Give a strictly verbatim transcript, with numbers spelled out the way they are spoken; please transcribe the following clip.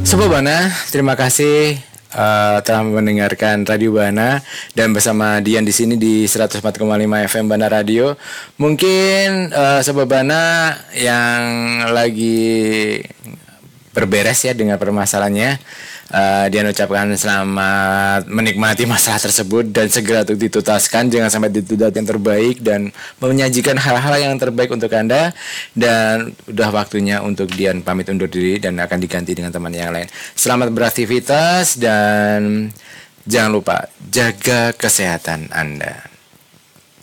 Sobat Bana, terima kasih uh, telah mendengarkan Radio Bana dan bersama Dian di sini di seratus empat koma lima F M Bana Radio. Mungkin uh, Sobat Bana yang lagi berberes ya dengan permasalahannya, uh, Dian ucapkan selamat menikmati masalah tersebut dan segera untuk dituntaskan, jangan sampai ditunda yang terbaik dan menyajikan hal-hal yang terbaik untuk Anda. Dan udah waktunya untuk Dian pamit undur diri dan akan diganti dengan teman yang lain. Selamat beraktivitas dan jangan lupa jaga kesehatan Anda.